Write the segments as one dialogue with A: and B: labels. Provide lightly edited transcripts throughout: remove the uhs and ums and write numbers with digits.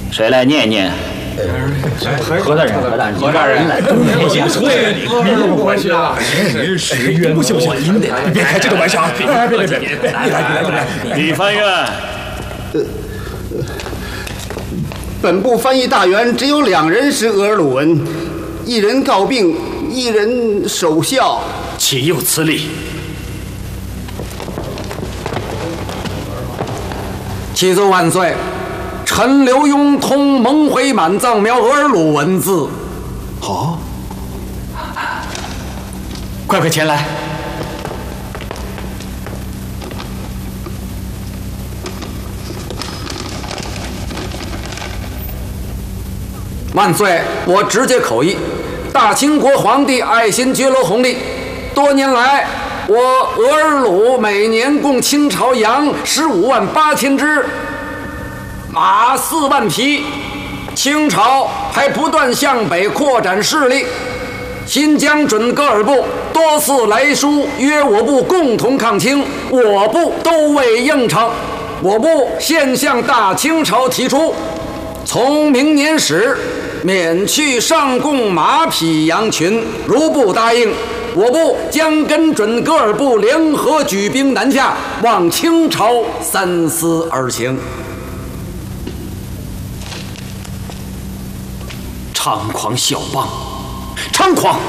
A: 谁来念念？
B: 何大人，何大人，不行，不关系啊！不行不行，你别开这种玩笑啊！别，来，
A: 李翻院，
C: 本部翻译大员只有2人识额尔鲁文，一人告病，一人守孝。
A: 岂有此理！
D: 启奏万岁！臣刘墉通蒙回满藏苗额尔鲁文字。
A: 好，快前来！
D: 万岁！我直接口译。大清国皇帝爱新觉罗弘历，多年来，我额尔鲁每年供清朝羊15万8千只，马4万匹。清朝还不断向北扩展势力，新疆准噶尔部多次来书约我部共同抗清，我部都未应承。我部现向大清朝提出，从明年始免去上贡马匹羊群，如不答应，我部将跟准噶尔部联合举兵南下，望清朝三思而行。
A: 猖狂小邦，猖狂！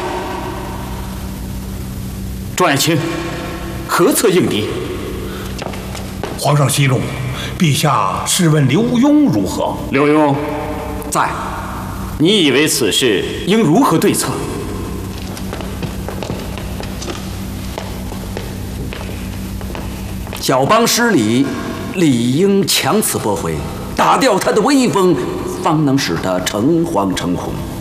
A: 众爱卿，何策应敌？
B: 皇上息怒，陛下试问刘墉如何？
A: 刘墉
D: 在。
A: 你以为此事应如何对策？
D: 小邦失礼，理应强词驳回，打掉他的威风，方能使他诚惶诚恐。